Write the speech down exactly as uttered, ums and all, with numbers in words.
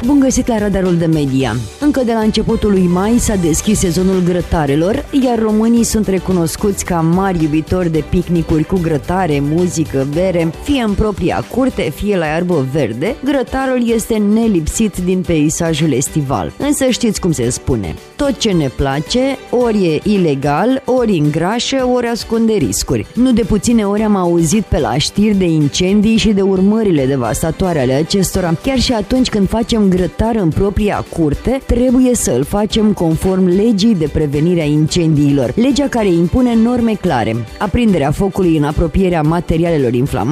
Bun găsit la Radarul de Media! Încă de la începutul lui mai s-a deschis sezonul grătarelor, iar românii sunt recunoscuți ca mari iubitori de picnicuri cu grătare, muzică, bere, fie în propria curte, fie la iarbă verde. Grătarul este nelipsit din peisajul estival. Însă știți cum se spune, tot ce ne place, ori e ilegal, ori îngrașă, ori ascunde riscuri. Nu de puține ori am auzit pe la știri de incendii și de urmările devastatoare ale acestora. Chiar și atunci când facem grătar în propria curte, trebuie să îl facem conform legii de prevenire a incendiilor, legea care impune norme clare: aprinderea focului în apropierea materialelor inflamabile,